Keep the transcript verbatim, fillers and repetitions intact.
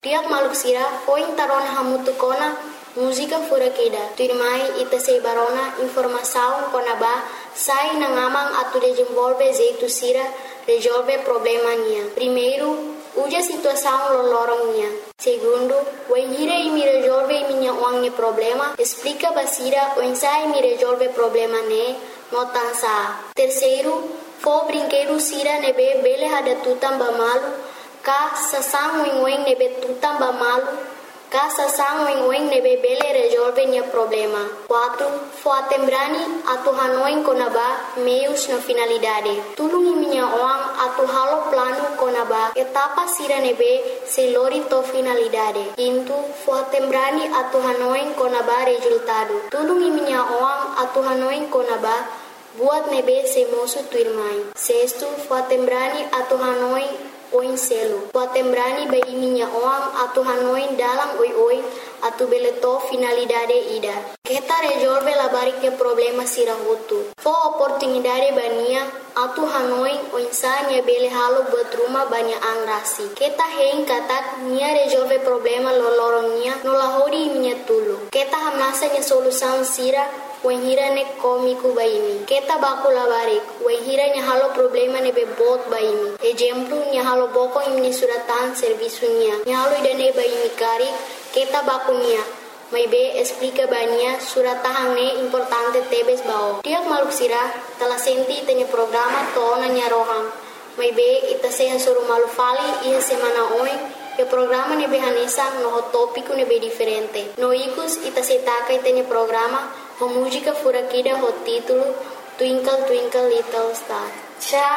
Tiak maluk sira foi tarona hamutukona música furakida. Tuirmai ita sei barona informação konaba sai na ngamang atu desenvolve jeito sira resolve problema nia. Primeiro, uja situação lolorong nia. Segundo, o enhira e me resolve minha wangne problema. Explica basira o ensai me resolve problema ne notansa. Terceiro, fo brinquedo sira nebe bele hada tutam bamalu. Ka sasang wing wing nebe tutam bamalu. Ka sasang wing wing nebe bele resolve nia problema. Quatro, fo atembrani atu hanoin konaba meios na finalidade. Tulungi minha oang atu halo plano konaba etapa sira nebe selori to finalidade. Quinto, fo atembrani atu hanoin konaba resultado. Tulungi minha oang atu hanoin konaba buat nebe se mosu tuirmai. Sexto, fo atembrani atu hanoin oin selo. Fo atembrani bai minha oang atu hanoin dalam oi oi atu beleto finalidade ida. Kita resolve labarik ke problema sira hutu. Fo oportunidade bania atu hanoin oinsanya bele halo buat rumah banyak angrasi. Kita hein katak nia resolve problema lolorongnya nolahori minha tulu. Kita hamnasanya solusan sira wenhira ne komiku baimi. Kita baku labarik wenhira nya halo problema ne bebot baimi. Exemplo nya halo boko imni suratan servisunya. Nya halo idane baimi kari kita baku nia. Mai be explica bania suratahang ne importante tebes bao. Tiak maluk sira telah senti tanya programa tona nya rohang. Mai be ita sehan suruh malu fali iha semana oi. E programa ne be hanesa no tópico ne be diferente. No ikus ita setaka tanya programa ho música furakida ho título Twinkle Twinkle Little Star. Tchau.